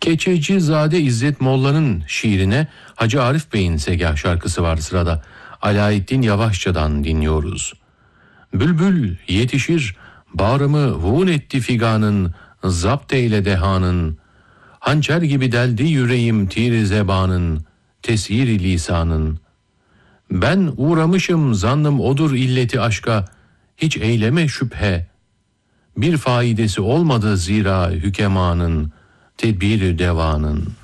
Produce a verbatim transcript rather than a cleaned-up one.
Keçecizade İzzet Molla'nın şiirine Hacı Arif Bey'in Segah şarkısı var sırada. Alaeddin Yavaşça'dan dinliyoruz. Bülbül yetişir, bağrımı hun etti figanın, zapt eyle dehanın. Hançer gibi deldi yüreğim tir zebanın, tesir lisanın. Ben uğramışım zannım odur illeti aşka, hiç eyleme şüphe. Bir faidesi olmadı zira hükemanın, tedbir devanın.